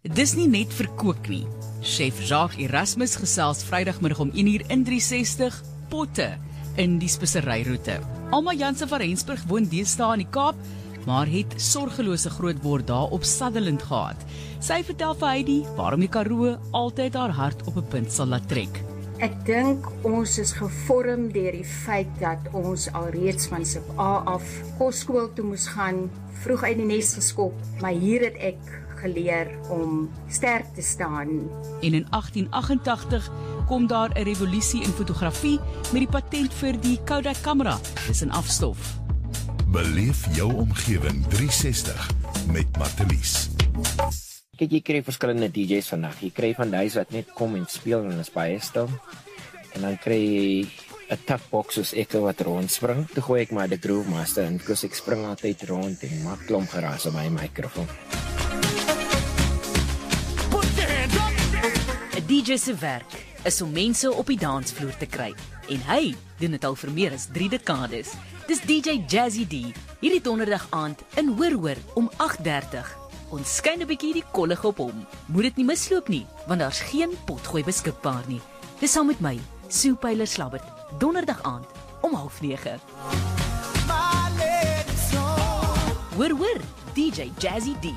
Dis nie net vir kook nie. Chef Jacques Erasmus gesels Vrydagmiddag om 1:00 in 360 potte in die speseryroete. Alma Jansen van Rensburg woon deesdae in die Kaap, maar het sorgelose grootword daar op Sutherland gehad. Sy vertel vir Heidi waarom die Karoo altyd haar hart op 'n punt sal laat trek. Ek dink ons is gevorm deur die feit dat ons alreeds van sub A af kosskool toe moes gaan, vroeg uit die nes geskop, maar hier het ek geleer om sterk te staan. En in 1888 kom daar 'n revolusie in fotografie met die patent vir die Kodak kamera. Dis in afstof. Beleef jou omgewing 360 met Martelies. Kyk, jy kry verskillende DJ's vandag. Jy kry van die wat net kom en speel en is baie stil. En dan kry jy 'n takbox soos ek wat rondspring. Toe gooi ek maar die Groove Master in, because ek spring altyd rond en maak klomp geraas op my mikrofoon. 'n DJ se werk is om mense op die dansvloer te kry. En hy doen dit al vir meer as 3 dekades. Dis DJ Jazzy D, hierdie donderdag aand in Hoor om 8:30. Ons skyn 'n bietjie die kollig op hom. Moet dit nie misloop nie, want daar's geen potgooi beskikbaar nie. Dis saam met my, Sue Pyler Slabbert, donderdag aand om 8:30. Hoor, DJ Jazzy D.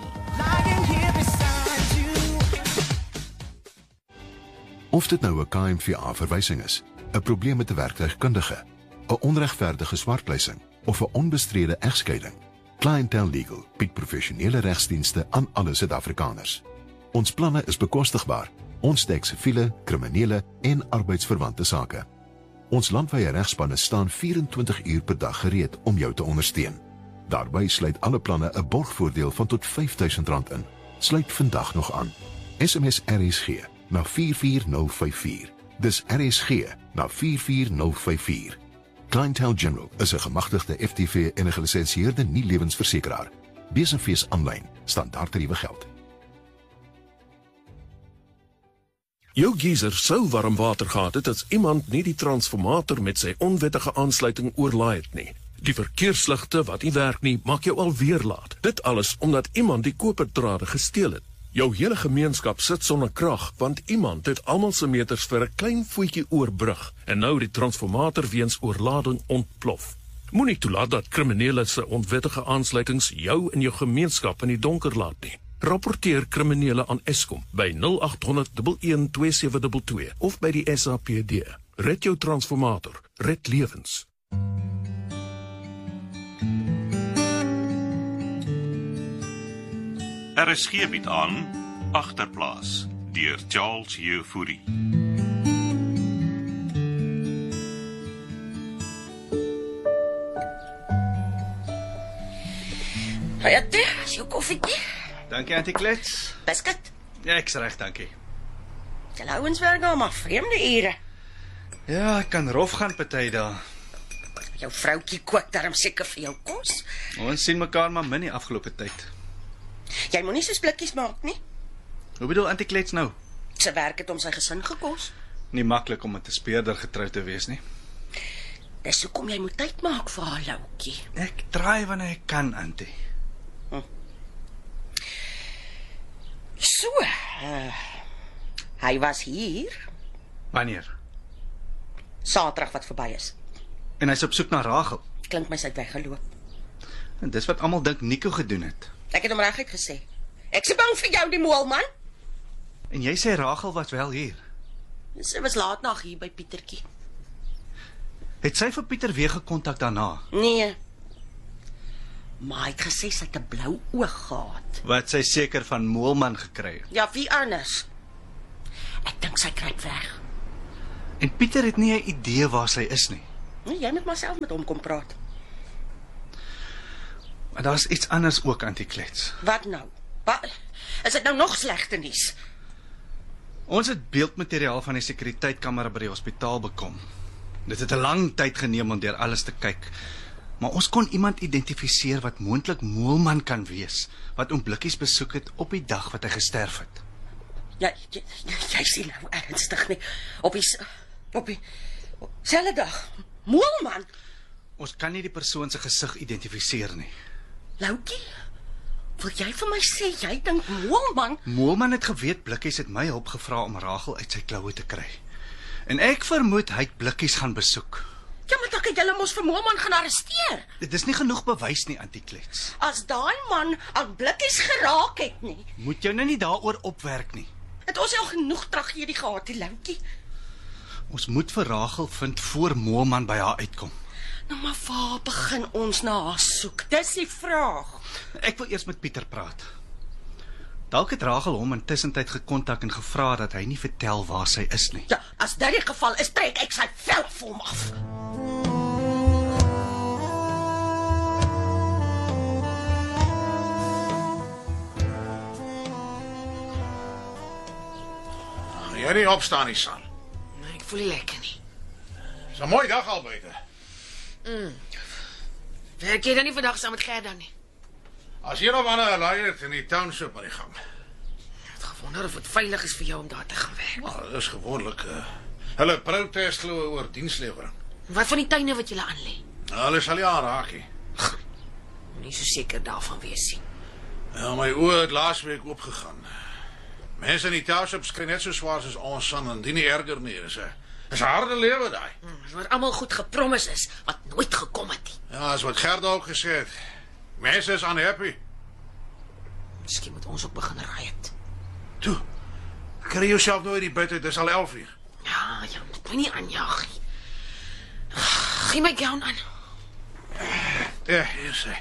Of dit nou 'n KMVA-verwysing is, 'n probleem met 'n werktuigkundige, 'n onregverdige swartpleising of 'n onbestrede egskeiding, Clientele Legal bied professionele regsdienste aan alle Suid-Afrikaners. Ons planne is bekostigbaar. Ons dek siviele, kriminele en arbeidsverwante sake. Ons landwyse regspanne staan 24 uur per dag gereed om jou te ondersteun. Daarbey sluit alle planne 'n borgvoordeel van tot R5.000 in. Sluit vandag nog aan. SMS RSG na 44054. Dis RSG na 44054. Clientele General is 'n gemagtigde FTV en 'n gelisensieerde nie-lewensversekeraar. Besenfees aanlyn, standaardtariewe geld. Jou geyser sou warm water gehad het as iemand nie die transformator met sy onwettige aansluiting oorlaai het nie. Die verkeersligte wat nie werk nie, maak jou alweer laat. Dit alles omdat iemand die koperdrade gesteel het. Jou hele gemeenskap sit sonder krag, want iemand het almal se meters vir 'n klein voetjie oorbrug en nou die transformator weens oorlading ontplof. Moenie toelaat dat kriminele se onwettige aansluitings jou en jou gemeenskap in die donker laat nie. Rapporteer kriminele aan Eskom by 0800 112722 of by die SAPD. Red jou transformator, red lewens. RSG bied aan Agterplaas deur Charles Jefouri. Hayate, is jou koffietjie? Dankie, Auntie Klets. Biscuit? Ja, ek's reg, dankie. Julle ouens werk al maar vreemde ure. Ja, ek kan rof gaan party dae. Jou vroutjie kook darm seker vir jou kos. Ons sien mekaar maar min die afgelope tyd. Jy moenie so blikkies maak nie. Hoe bedoel Auntie Klets nou? Sy werk het om sy gesin gekos. Nie maklik om met 'n speurder getrou te wees nie. Dis hoekom jy moet tyd maak vir haar loukie. Ek draai wanneer ek kan, Auntie. So, hy was hier. Wanneer? Saterdag wat verby is. En hy's op soek na Rachel. Klink my sy het weggeloop. En dis wat almal dink Nico gedoen het. Ek het hom reguit gesê. Ek se bang vir jou, die moelman. En jy sê Rachel was wel hier. Sy was laat nag hier by Pietertjie. Het sy vir Pieter weer gekontak daarna? Nee. Maar hy het gesê sy het 'n blou oog gehad. Wat sy seker van Moelman gekry het. Ja, wie anders? Ek dink sy kruip weg. En Pieter het nie 'n idee waar sy is nie. Nee, jy moet maar self met hom kom praat. Maar daar's iets anders ook, Auntie Klets. Wat nou? Wat? Is dit nou nog slegte nuus? Ons het beeldmateriaal van die sekuriteitkamera by die hospitaal bekom. Dit het 'n lang tyd geneem om deur alles te kyk. Maar ons kon iemand identifiseer wat moontlik Moelman kan wees, wat oom Blikkies besoek het op die dag wat hy gesterf het. Ja, jy sien nou ernstig nie. Op die selfde dag. Moelman. Ons kan nie die persoon se gesig identifiseer nie. Loukie? Wil jy vir my sê jy dink Moelman? Moelman het geweet Blikkies het my hulp gevra om Rachel uit sy kloue te kry. En ek vermoed hy het Blikkies gaan besoek. Ja, maar dan het julle mos vir Moelman gaan arresteer. Dit is nie genoeg bewys nie, Auntie Klets. As daai man aan Blikkies geraak het nie. Moet jou nou nie daaroor opwerk nie. Het ons al genoeg tragedie gehad, die Loukie? Ons moet vir Rachel vind voor Moelman by haar uitkom. Nou maar waar begin ons na haar soek? Dis die vraag. Ek wil eers met Pieter praat. Dalk het Rachel hom intussen gekontak en gevra dat hy nie vertel waar sy is nie. Ja, as dit die geval is, trek ek sy vel vir hom af. Jy nie opstaan nie, San. Nee, ek voel nie lekker nie. Dis 'n mooi dag al buite. Werk jy dan nie vandag saam met Gerda nie? As hier op ander leier in die township aan die gang. Ek het gewonder of dit veilig is vir jou om daar te gaan werk. Nou, dit is gewoonlik hulle protes glo oor dienslewering. Wat van die tuine wat jy aanlê? Hulle sal nie aanraak nie. Nie so seker daarvan wees nie. Ja, my oë het laasweek oopgegaan. Mense in die township skry net so swaar soos ons San en die nie erger nie. Dis 'n harde lewe daai. Waar almal goed gepromis is wat nooit gekom het nie. Ja, as wat Gerda ook gesê het. Mense is unhappy. Miskien moet ons ook begin riot. Toe. Kry jouself nou uit die bed uit, dis al 11:00. Ja, moet my nie aanjaag nie. Gee my gown aan. Ja, hier sê.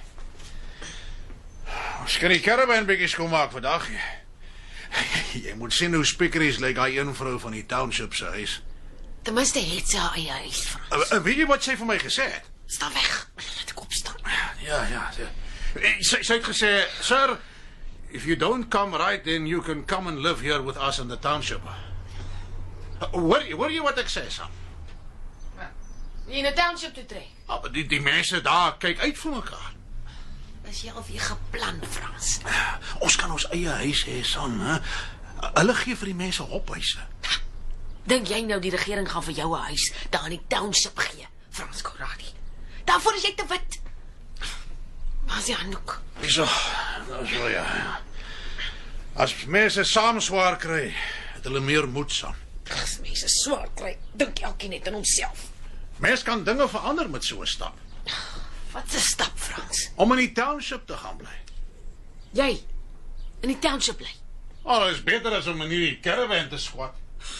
Ons kan die caravan bietjie skoonmaak vandag. Jy moet sien hoe spiekeries lyk daai een vrou van die township se huis. Ten minste het sy haar eie huis, Frans. Weet jy wat sy vir my gesê het? Sta weg, laat ek opstaan. Ja. Sy het gesê, "Sir, if you don't come right, then you can come and live here with us in the township." Hoor jy wat ek sê, Sam? Nie in 'n township te trek. Maar die mense daar kyk uit vir mekaar. Is jy alweer geplan, Frans? Ons kan ons eie huis hê, Sam, hè? Hulle gee vir die mense hophuise. Dink jy nou die regering gaan vir jou 'n huis daar in die township gee, Frans Corradi? Daarvoor is jy te wit. Maar sy Anouk. So, nou so ja. As mense saam swaar kry, het hulle meer moed, Sam. As mense swaar kry, dink elkeen net aan homself. Mens kan dinge verander met so 'n stap. Wat 'n stap, Frans? Om in die township te gaan bly. Jy in die township bly. Oh, is beter as om in die caravan te squat.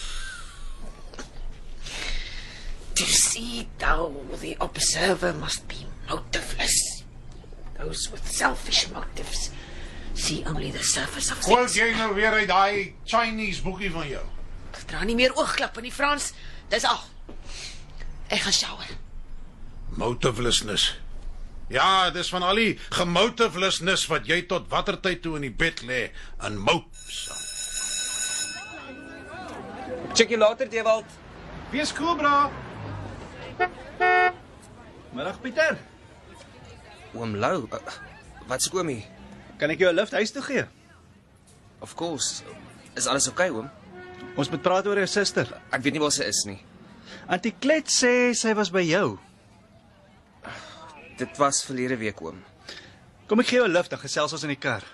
To see thou, the observer must be motiveless. Those with selfish motives see only the surface of things. Quote jy nou weer uit daai Chinese boekie van jou? Ek dra nie meer oogklappe nie, Frans. Dis al. Ek gaan shower. Motivelessness. Ja, dis van al die gemotivelessness wat jy tot watter tyd toe in die bed lê in mout. Check jy later, Dewald. Wees Cobra. Middag Pieter. Oom Lou, wat's oomie? Kan ek jou 'n lift huis toe gee? Of course. Is alles oukei, oom? Ons moet praat oor jou suster. Ek weet nie waar sy is nie. Auntie Klet sê sy was by jou. Dit was verlede week, oom. Kom ek gee jou 'n lift, dan gesels ons in die kar.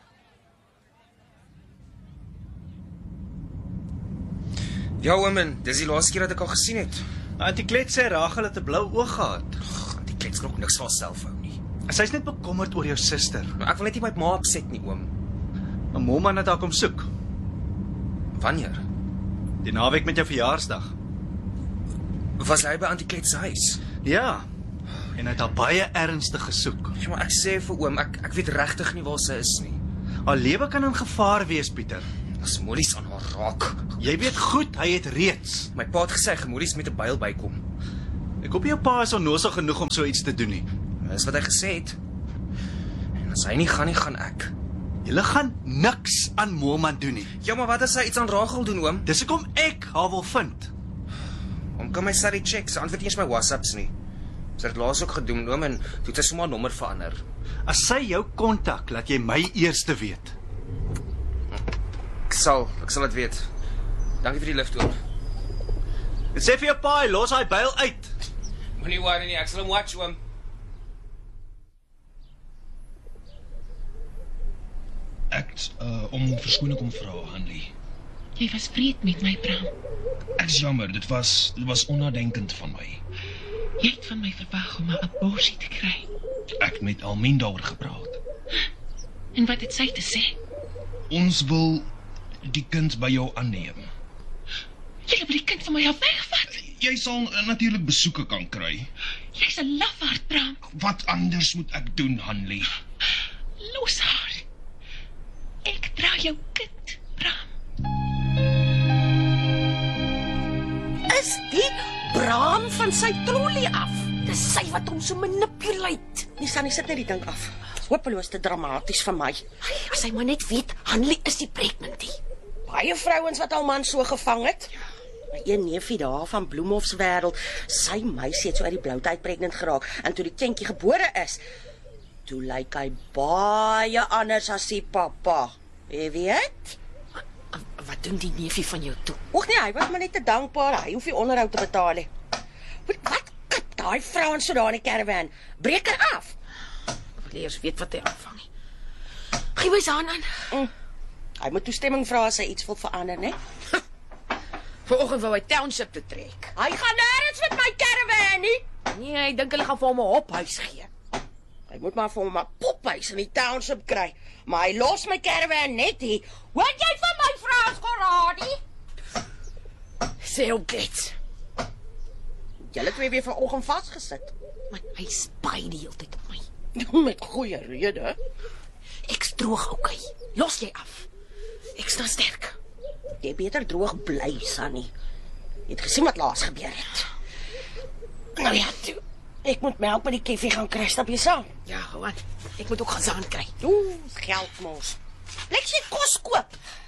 Ja, oom, en dis die laaste keer dat ek al gesien het. Auntie Klet sê Rachel het 'n blou oog gehad. Die Klet kan ook niks van haarself hou nie. Sy's net bekommerd oor jou suster. Maar ek wil net nie my ma opset nie, oom. My Moelman het haar kom soek. Wanneer? Die naweek met jou verjaarsdag. Was hy by Auntie Klet se huis? Ja. En hy het haar baie ernstig gesoek. Ja, maar ek sê vir oom, ek weet regtig nie waar sy is nie. Haar lewe kan in gevaar wees, Pieter. As molies aan haar raak. Jy weet goed, hy het reeds. My pa het gesê gemolies met 'n byl bykom. Ek hoop jou pa is onnoosel genoeg om so iets te doen nie. Dis wat hy gesê het. En as hy nie gaan nie, gaan ek. Julle gaan niks aan Moelman doen nie. Ja, maar wat as hy iets aan Rachel doen, oom? Dis hoekom ek haar wil vind. Oom kan my study check, sy antwoord nie eens my WhatsApps nie. Sy het laas ook gedoen, oom, en toe het sy sommer nommer verander. As sy jou kontak, laat jy my eers weet. Ek sal dit weet. Dankie vir die lift, oom. En sê vir jou pa, hy los hy byl uit. Moenie worry nie, ek sal hom watch, oom. om verskoning kom vra, Hanlie. Jy was vreed met my, Bram. Ek is jammer, dit was onnadenkend van my. Jy het van my verwag om 'n abortus te kry. Ek het met Almien daaroor gepraat. En wat het sy te sê? Ons wil die kind by jou aanneem. Jy wil die kind van my af wegvat? Jy sal natuurlik besoeke kan kry. Jy's 'n lafaard, Bram. Wat anders moet ek doen, Hanlie? Los haar. Ek dra jou kind, Bram. Is die Bram van sy trolley af? Dis sy wat hom so manipuleer. Nee, Sannie, sit net die ding af. Hopeloos te dramaties vir my. As hy maar net weet, Hanlie is die pregnantie. Baie vrouens wat al man so gevang het. Een neefie daar van Bloemhofs wêreld, sy meisie het so uit die bloutyd pregnant geraak, en toe die kindjie gebore is, toe lyk hy baie anders as sy pappa. Jy weet? Wat doen die neefie van jou toe? Och nee, hy was maar net te dankbaar, hy hoef nie onderhoud te betaal nie. Wat kap daai vrouens so daar in die caravan? Breek er af! Ek wil eers weet wat hy aanvang nie. Gee my saan aan. Hy moet toestemming vra as hy iets wil verander, né? Vanoggend wou hy township toe trek. Hy gaan nêrens met my caravan nie. Nee, hy dink hulle gaan vir hom 'n hophuis gee. Hy moet maar vir hom 'n pophuis in die township kry. Maar hy los my caravan net hier. Hoor jy van my Frans Corradi? Sê ook dit. Julle twee weer vanoggend vasgesit. Maar hy spy die hele tyd op my. Met goeie rede. Ek's droog, okay. Los jy af. Ek staan sterk. Jy beter droog bly, Sannie. Jy het gesien wat laas gebeur het. Nou ja, toe. Ek moet melk by die koffie gaan kry, stap jy saam? Ja, gewoon. Ek moet ook gaan saan kry. Geld mos. Lekker kos koop.